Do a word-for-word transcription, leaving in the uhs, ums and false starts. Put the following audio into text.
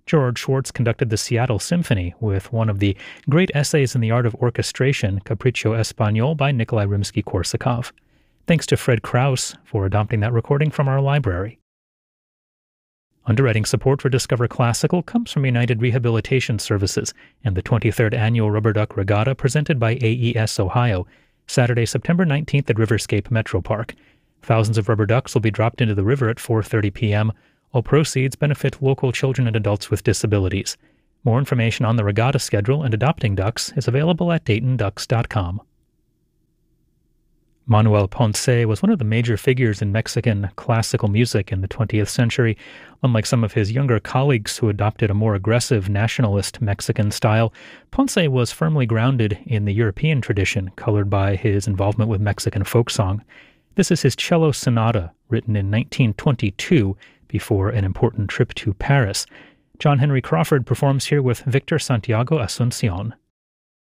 George Schwartz conducted the Seattle Symphony with one of the great essays in the art of orchestration, Capriccio Espagnol by Nikolai Rimsky-Korsakov. Thanks to Fred Krause for adopting that recording from our library. Underwriting support for Discover Classical comes from United Rehabilitation Services and the twenty-third Annual Rubber Duck Regatta presented by A E S Ohio, Saturday, September nineteenth at Riverscape Metro Park. Thousands of rubber ducks will be dropped into the river at four thirty p.m. All proceeds benefit local children and adults with disabilities. More information on the regatta schedule and adopting ducks is available at Dayton Ducks dot com. Manuel Ponce was one of the major figures in Mexican classical music in the twentieth century. Unlike some of his younger colleagues who adopted a more aggressive nationalist Mexican style, Ponce was firmly grounded in the European tradition, colored by his involvement with Mexican folk song. This is his cello sonata, written in nineteen twenty-two, before an important trip to Paris. John Henry Crawford performs here with Victor Santiago Asuncion.